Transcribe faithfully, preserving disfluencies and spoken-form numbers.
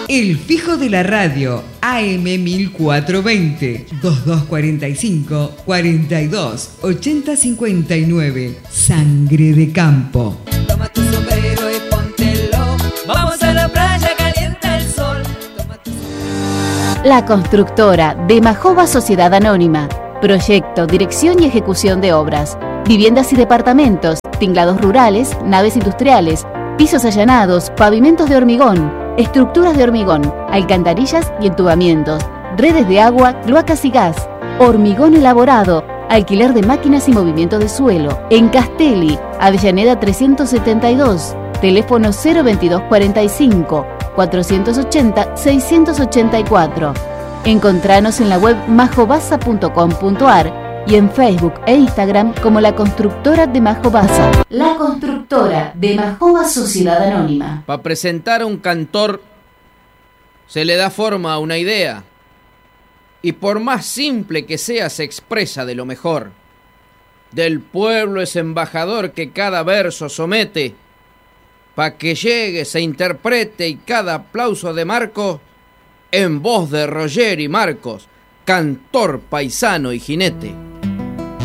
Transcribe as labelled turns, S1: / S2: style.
S1: El fijo de la radio, A M mil cuatrocientos veinte, veintidós cuarenta y cinco, cuarenta y dos, ochenta cincuenta y nueve. Sangre de campo.
S2: Toma tu sombrero y póntelo. Vamos a la playa, calienta el sol. Toma tu...
S3: La constructora de Majoba Sociedad Anónima. Proyecto, dirección y ejecución de obras. Viviendas y departamentos, tinglados rurales, naves industriales, pisos allanados, pavimentos de hormigón, estructuras de hormigón, alcantarillas y entubamientos, redes de agua, cloacas y gas, hormigón elaborado, alquiler de máquinas y movimiento de suelo. En Castelli, Avellaneda trescientos setenta y dos, teléfono cero veintidós cuarenta y cinco, cuatrocientos ochenta, seiscientos ochenta y cuatro. Encontranos en la web majobasa punto com punto ar y en Facebook e Instagram como La Constructora de Majobasa. La Constructora de Majoba Sociedad Anónima.
S4: Para presentar a un cantor se le da forma a una idea y por más simple que sea se expresa de lo mejor. Del pueblo es embajador que cada verso somete pa' que llegue, se interprete y cada aplauso de Marco en voz de Roger y Marcos, cantor, paisano y jinete.